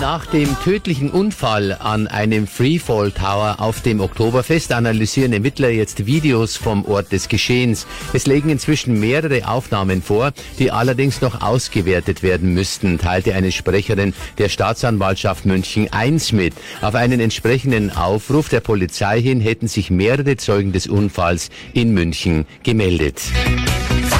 Nach dem tödlichen Unfall an einem Freefall Tower auf dem Oktoberfest analysieren Ermittler jetzt Videos vom Ort des Geschehens. Es liegen inzwischen mehrere Aufnahmen vor, die allerdings noch ausgewertet werden müssten, teilte eine Sprecherin der Staatsanwaltschaft München I mit. Auf einen entsprechenden Aufruf der Polizei hin hätten sich mehrere Zeugen des Unfalls in München gemeldet.